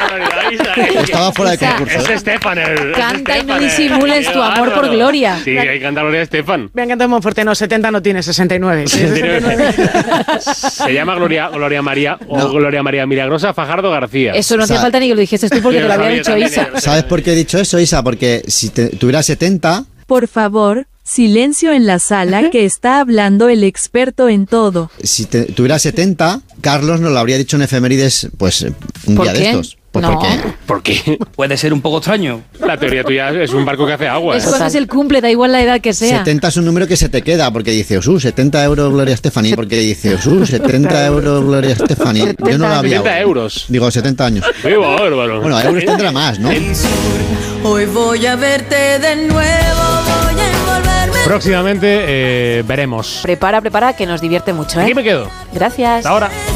Estaba fuera de concurso. Es Estefan. Canta y no disimules tu amor por Gloria. Sí, hay que cantar Gloria Estefan. Me ha encantado Monforte. No, 70 no tiene, 69. Se llama Gloria María o Gloria María Milagrosa Fajardo García. Eso no hacía falta ni que lo dijese tú porque te lo había dicho Isa. ¿Sabes por qué he dicho eso, Isa? Porque si tuviera 70... Por favor, silencio en la sala que está hablando el experto en todo. Si tuviera 70, Carlos nos lo habría dicho en efemérides, pues un día de estos. Pues no. ¿Por qué? Puede ser un poco extraño. La teoría tuya es un barco que hace agua. Es cuando es el cumple, da igual la edad que sea. 70 es un número que se te queda, porque dice, 70 euros Gloria Estefani, porque dice, 70 euros Gloria Estefani. Yo no la había. 70 euros. Digo, 70 años. ¡Qué bárbaro! Bueno, euros tendrá más, ¿no? Hoy voy a verte de nuevo, voy a envolverme. Próximamente veremos. Prepara, que nos divierte mucho, ¿eh? Aquí me quedo. Gracias. Hasta ahora.